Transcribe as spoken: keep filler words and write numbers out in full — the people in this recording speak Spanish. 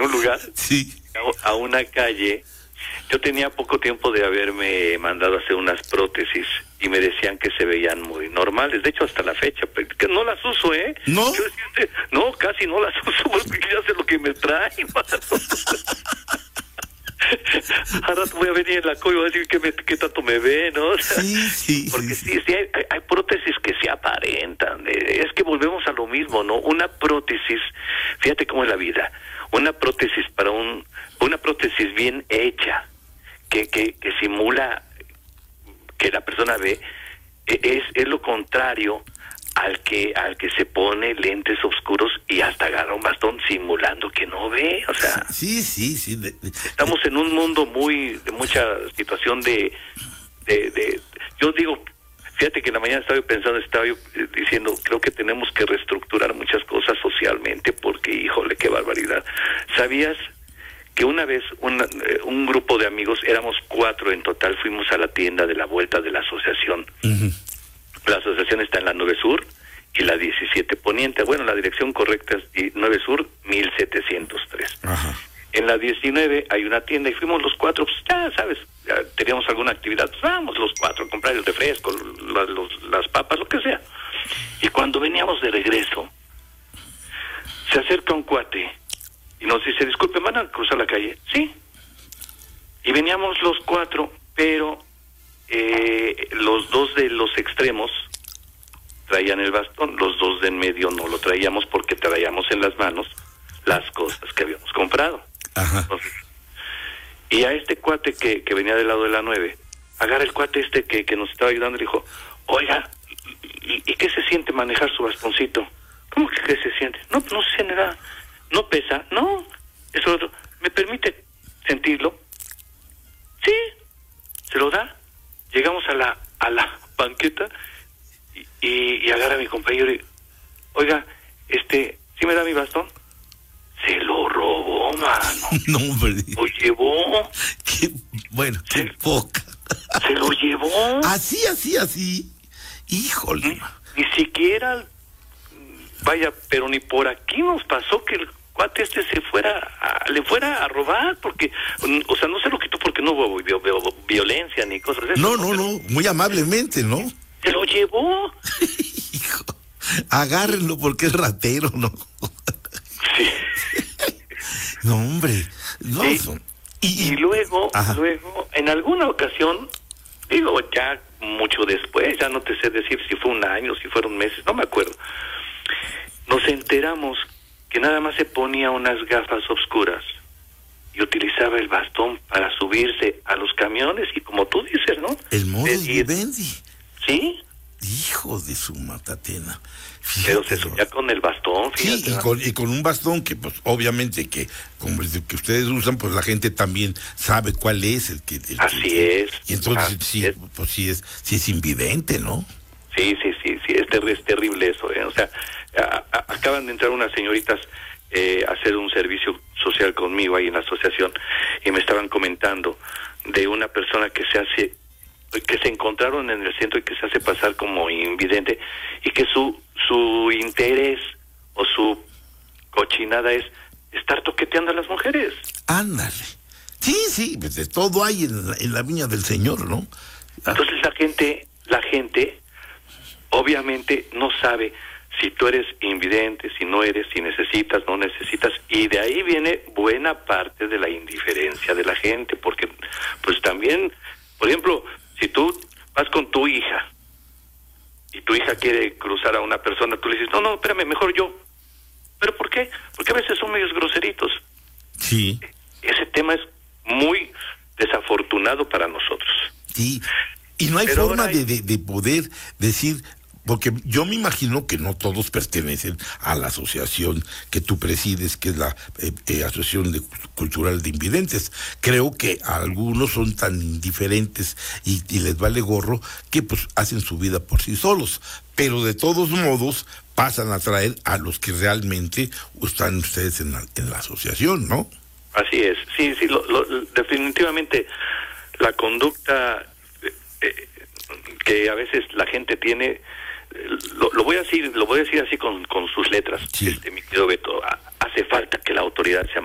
un lugar, sí, a, a una calle. Yo tenía poco tiempo de haberme mandado a hacer unas prótesis y me decían que se veían muy normales. De hecho, hasta la fecha, que no las uso, ¿eh? ¿No? Yo, no, casi no las uso porque ya sé lo que me trae, mano. Ahora voy a venir en la cola y voy a decir que, me, que tanto me ve, ¿no? O sea, sí, sí, porque sí, sí, sí hay, hay prótesis que se aparentan. Es que volvemos a lo mismo, ¿no? Una prótesis, fíjate cómo es la vida. Una prótesis para un, una prótesis bien hecha, que, que, que simula que la persona ve, es, es lo contrario al que al que se pone lentes oscuros y hasta agarra un bastón simulando que no ve. O sea, sí, sí, sí. De, de, estamos en un mundo muy de mucha situación de, de, de yo digo, fíjate que en la mañana estaba yo pensando, estaba yo diciendo, creo que tenemos que reestructurar muchas cosas socialmente porque, híjole, qué barbaridad. ¿Sabías que una vez una, eh, un grupo de amigos, éramos cuatro en total, fuimos a la tienda de la vuelta de la asociación? Uh-huh. La asociación está en la nueve Sur y la diecisiete Poniente. Bueno, la dirección correcta es nueve Sur, mil setecientos tres. Ajá. En la diecinueve hay una tienda y fuimos los cuatro, pues ya sabes, ya teníamos alguna actividad, pues vamos los cuatro a comprar el refresco, la, los, las papas, lo que sea. Y cuando veníamos de regreso, se acerca un cuate y nos dice, disculpen, ¿van a cruzar la calle? Sí. Y veníamos los cuatro, pero eh, los dos de los extremos traían el bastón, los dos de en medio no lo traíamos porque traíamos en las manos las cosas que habíamos comprado. Ajá. Entonces, y a este cuate que, que venía del lado de la nueve, agarra el cuate este que, que nos estaba ayudando y dijo, oiga, ¿y, y qué se siente manejar su bastoncito? ¿Cómo que qué se siente? No, no se siente nada. ¿No pesa? No. Eso otro. ¿Me permite sentirlo? Sí. ¿Se lo da? Llegamos a la a la banqueta y, y, y agarra a mi compañero y, oiga, este, ¿sí me da mi bastón? Se lo robó, mano. No, hombre. Lo llevó. Qué, bueno, qué se, poca. Se lo llevó. Así, así, así. Híjole. Ni, ni siquiera, vaya, pero ni por aquí nos pasó que el cuate este se fuera, a, le fuera a robar, porque, o sea, no se lo quitó porque no hubo violencia ni cosas de eso. No, no, no, muy amablemente, ¿no? Se lo llevó. Hijo, agárrenlo porque es ratero, ¿no? Sí. No, hombre. No, sí. son... y, y luego, Ajá. luego, en alguna ocasión, digo, ya mucho después, ya no te sé decir si fue un año, si fueron meses, no me acuerdo, nos enteramos que nada más se ponía unas gafas oscuras y utilizaba el bastón para subirse a los camiones y como tú dices, ¿no? El modus vivendi. Sí. Hijo de su matatena. Fíjate, pero se subía con el bastón, fíjate. Sí, y con, y con un bastón que, pues, obviamente que, como el que ustedes usan, pues la gente también sabe cuál es el que... El Así que, es. Y entonces, Así sí, es. pues sí es, sí es invidente, ¿no? Sí, sí, sí, sí, es, ter- es terrible eso, ¿eh? O sea, a, a, acaban de entrar unas señoritas eh, a hacer un servicio social conmigo ahí en la asociación y me estaban comentando de una persona que se hace, que se encontraron en el centro y que se hace pasar como invidente y que su su interés o su cochinada es estar toqueteando a las mujeres. Ándale. Sí, sí, pues de todo hay en la, en la viña del Señor, ¿no? Entonces la gente, la gente obviamente no sabe si tú eres invidente, si no eres, si necesitas, no necesitas, y de ahí viene buena parte de la indiferencia de la gente, porque pues también, por ejemplo, si tú vas con tu hija y tu hija quiere cruzar a una persona, tú le dices, no, no, espérame, mejor yo. ¿Pero por qué? Porque a veces son medios groseritos. Sí. Ese tema es muy desafortunado para nosotros. Sí, y no hay Pero forma hay... de, de, de poder decir, porque yo me imagino que no todos pertenecen a la asociación que tú presides, que es la eh, eh, Asociación de, Cultural de Invidentes. Creo que algunos son tan indiferentes y, y les vale gorro que pues hacen su vida por sí solos, pero de todos modos pasan a traer a los que realmente están ustedes en la, en la asociación, ¿no? Así es, sí, sí, lo, lo, definitivamente la conducta eh, que a veces la gente tiene, lo, lo voy a decir, lo voy a decir así con, con sus letras, sí. este, mi querido Beto, hace falta que la autoridad sea